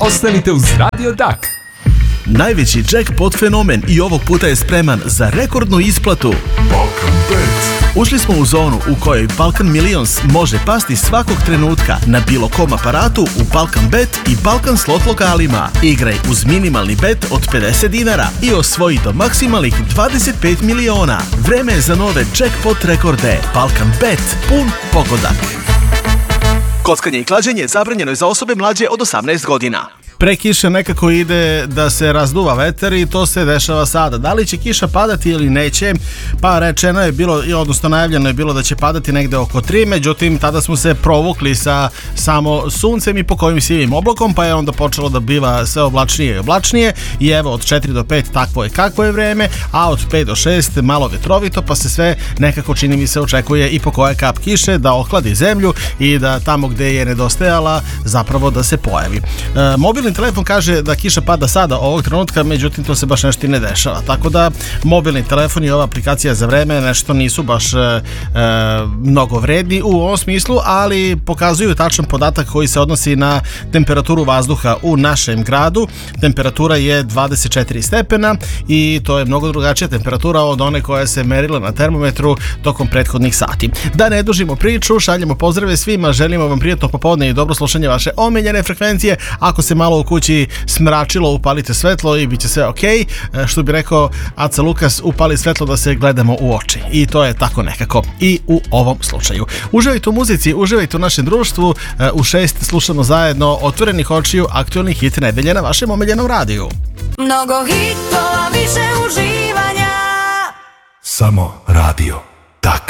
Ostanite uz Radio Dak. Najveći jackpot fenomen i ovog puta je spreman za rekordnu isplatu. Balkan Bet. Ušli smo u zonu u kojoj Balkan Millions može pasti svakog trenutka na bilo kom aparatu u Balkan Bet i Balkan slot lokalima. Igraj uz minimalni bet od 50 dinara i osvoji do maksimalnih 25 miliona. Vreme je za nove jackpot rekorde. Balkan Bet, pun pogodak. Kockanje i klađenje zabranjeno je za osobe mlađe od 18 godina. Pre kiše nekako ide da se razduva vetar i to se dešava sada. Da li će kiša padati ili neće? Pa rečeno je bilo, odnosno najavljeno je bilo da će padati negde oko 3, međutim tada smo se provukli sa samo suncem i pokojim sivim oblakom, pa je onda počelo da biva sve oblačnije i oblačnije i evo od 4 do 5 takvo je kakvo je vreme, a od 5 do 6 malo vetrovito, pa se sve nekako čini mi se očekuje i po koja kap kiše da ohladi zemlju i da tamo gde je nedostajala zapravo da se pojavi. Mobilni telefon kaže da kiša pada sada ovog trenutka, međutim to se baš nešto i ne dešava, tako da mobilni telefon i ova aplikacija za vreme nešto nisu baš mnogo vredni u ovom smislu, ali pokazuju tačan podatak koji se odnosi na temperaturu vazduha u našem gradu. Temperatura je 24 stepena i to je mnogo drugačija temperatura od one koja se merila na termometru tokom prethodnih sati. Da ne dužimo priču, šaljemo pozdrave svima, želimo vam prijatno popodne i dobro slušanje vaše omiljene frekvencije. Ako se malo u kući smračilo, upalite svetlo i bit će sve okej. Što bi rekao Aca Lukas, upali svetlo da se gledamo u oči. I to je tako nekako i u ovom slučaju. Uživajte u muzici, uživajte u našem društvu. U 6 slušamo zajedno Otvorenih očiju, aktualni hit nedelje na vašem omiljenom radiju. Mnogo hitova, više uživanja. Samo radio.